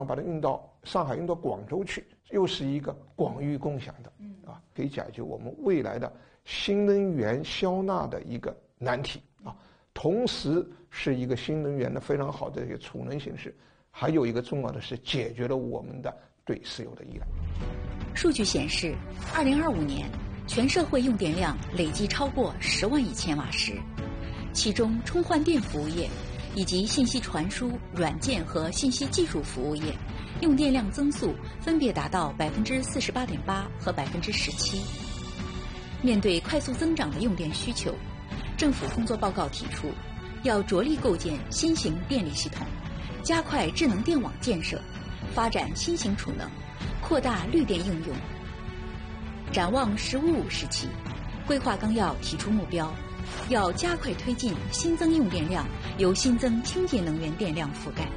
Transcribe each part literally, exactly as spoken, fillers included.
把它运到上海，运到广州去，又是一个广域共享的，啊，可以解决我们未来的新能源消纳的一个难题啊。同时是一个新能源的非常好的一个储能形式，还有一个重要的是解决了我们的对石油的依赖。 数据显示，二零二五年全社会用电量累计超过十万亿千瓦时，其中充换电服务业以及信息传输、软件和信息技术服务业用电量增速分别达到百分之四十八点八和百分之十七。面对快速增长的用电需求，政府工作报告提出，要着力构建新型电力系统，加快智能电网建设，发展新型储能，扩大绿电应用。展望“十五五”时期，规划纲要提出目标，要加快推进新增用电量由新增清洁能源电量覆盖。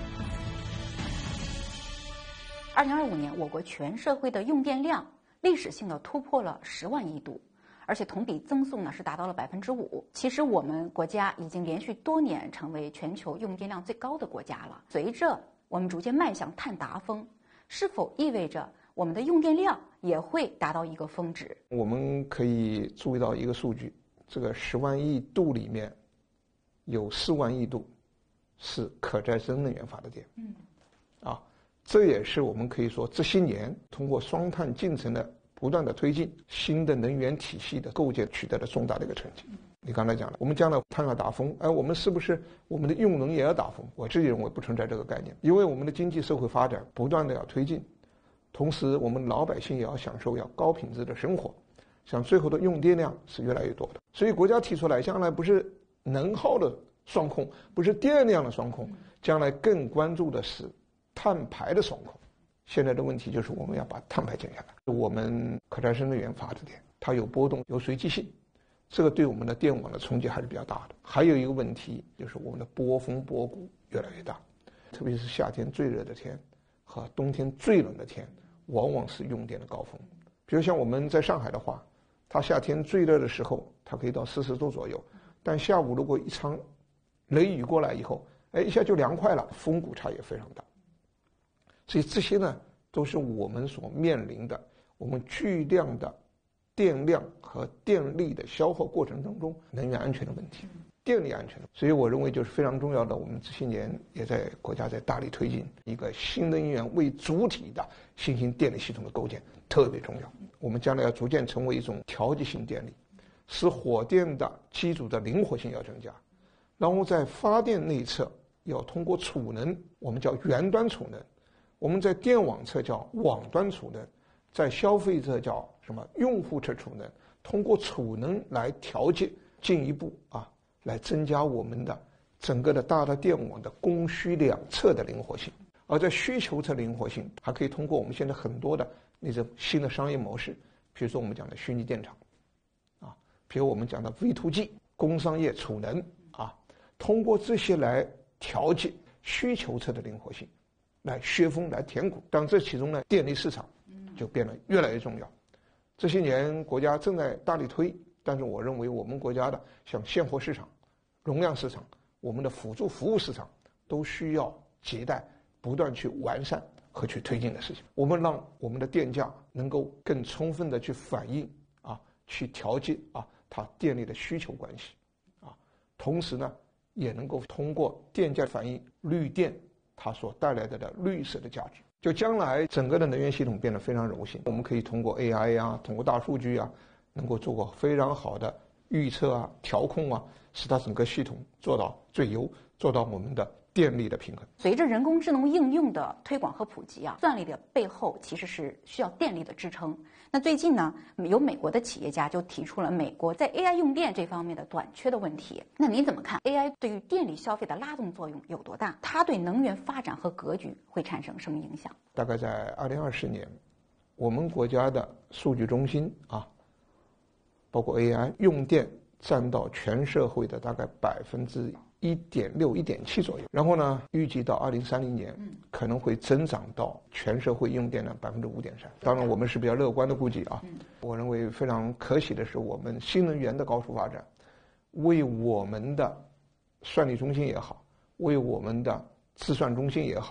二零二五年，我国全社会的用电量历史性的突破了十万亿度，而且同比增速呢是达到了百分之五。其实我们国家已经连续多年成为全球用电量最高的国家了。随着我们逐渐迈向碳达峰，是否意味着我们的用电量也会达到一个峰值？ 我们可以注意到一个数据，这个十万亿度里面有四万亿度是可再生能源发的电。嗯，啊，这也是我们可以说这些年通过双碳进程的不断的推进，新的能源体系的构建取得了重大的一个成绩。你刚才讲了，我们将来碳要达峰，哎，我们是不是我们的用能也要达峰？我自己认为不存在这个概念，因为我们的经济社会发展不断的要推进，同时我们老百姓也要享受要高品质的生活，像最后的用电量是越来越多的。所以国家提出来，将来不是能耗的双控，不是电量的双控，将来更关注的是碳排的双控。现在的问题就是我们要把碳排减下来。我们可再生能源发的电，它有波动，有随机性，这个对我们的电网的冲击还是比较大的。还有一个问题就是我们的波峰波谷越来越大，特别是夏天最热的天和冬天最冷的天，往往是用电的高峰。比如像我们在上海的话，它夏天最热的时候它可以到四十度左右，但下午如果一场雷雨过来以后，哎，一下就凉快了，峰谷差也非常大。所以这些呢，都是我们所面临的我们巨量的电量和电力的消耗过程当中能源安全的问题，电力安全的。所以我认为就是非常重要的，我们这些年也在国家在大力推进一个新能源为主体的新型电力系统的构建，特别重要。我们将来要逐渐成为一种调节性电力，使火电的机组的灵活性要增加，然后在发电内侧要通过储能，我们叫源端储能，我们在电网侧叫网端储能，在消费者叫什么用户侧储能，通过储能来调节，进一步啊来增加我们的整个的大的电网的供需两侧的灵活性。而在需求侧灵活性，还可以通过我们现在很多的那种新的商业模式，比如说我们讲的虚拟电厂啊，比如我们讲的 V to G 工商业储能啊，通过这些来调节需求侧的灵活性，来削峰来填谷。当然这其中呢，电力市场就变得越来越重要。这些年国家正在大力推，但是我认为我们国家的像现货市场、容量市场、我们的辅助服务市场都需要亟待不断去完善和去推进的事情。我们让我们的电价能够更充分的去反映啊，去调节啊它电力的需求关系啊，同时呢，也能够通过电价反映绿电它所带来的的绿色的价值。就将来整个的能源系统变得非常柔性，我们可以通过 A I 啊，通过大数据啊，能够做过非常好的预测啊、调控啊，使它整个系统做到最优，做到我们的电力的平衡。 随着人工智能应用的推广和普及啊，算力的背后其实是需要电力的支撑。那最近呢，有美国的企业家就提出了美国在 A I 用电这方面的短缺的问题。那您怎么看 A I 对于电力消费的拉动作用有多大？它对能源发展和格局会产生什么影响？ 大概在二零二十年，我们国家的数据中心啊，包括 A I 用电占到全社会的大概百分之一点六、一点七左右。然后呢，预计到二零三零年可能会增长到全社会用电量百分之五点三。当然，我们是比较乐观的估计啊。我认为非常可喜的是，我们新能源的高速发展，为我们的算力中心也好，为我们的计算中心也好，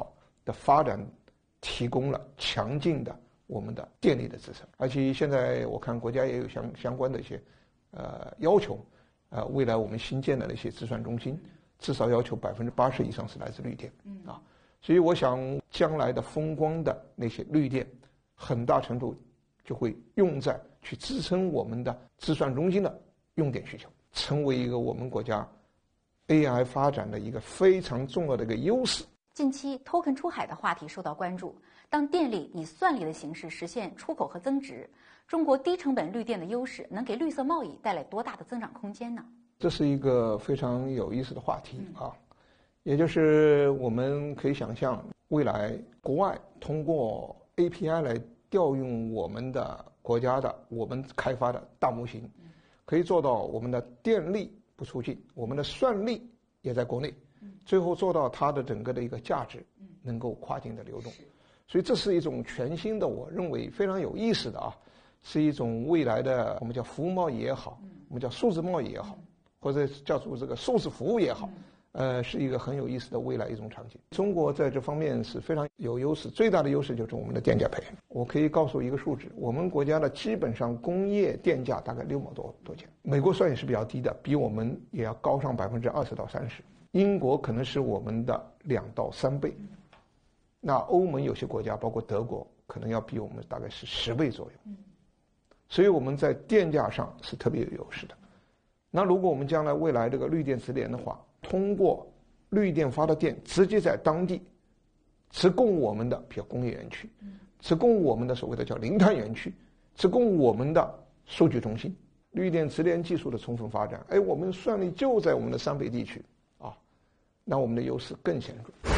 的发展提供了强劲的我们的电力的支撑。而且现在我看国家也有相相关的一些呃要求，呃，未来我们新建的那些计算中心，至少要求百分之八十以上是来自绿电，啊，所以我想将来的风光的那些绿电，很大程度就会用在去支撑我们的计算中心的用电需求，成为一个我们国家 A I 发展的一个非常重要的一个优势。 近期 token 出海的话题受到关注，当电力以算力的形式实现出口和增值，中国低成本绿电的优势能给绿色贸易带来多大的增长空间呢？ 这是一个非常有意思的话题啊，也就是我们可以想象，未来国外通过 A P I 来调用我们的国家的我们开发的大模型，可以做到我们的电力不出境，我们的算力也在国内，最后做到它的整个的一个价值能够跨境的流动。所以这是一种全新的，我认为非常有意思的啊，是一种未来的我们叫服务贸易也好，我们叫数字贸易也好，或者叫做这个数字服务也好，呃，是一个很有意思的未来一种场景。中国在这方面是非常有优势，最大的优势就是我们的电价配。我可以告诉一个数字，我们国家的基本上工业电价大概六毛多多钱，美国算也是比较低的，比我们也要高上百分之二十到三十。英国可能是我们的两到三倍，那欧盟有些国家，包括德国，可能要比我们大概是十倍左右。所以我们在电价上是特别有优势的。那如果我们将来未来这个绿电直连的话，通过绿电发的电直接在当地直供我们的比如工业园区，直供我们的所谓的叫零碳园区，直供我们的数据中心，绿电直连技术的充分发展，哎，我们算力就在我们的三北地区啊，那我们的优势更显著。